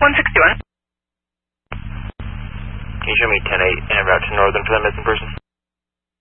161. Can you show me 10-8 en route to Northern for that missing person?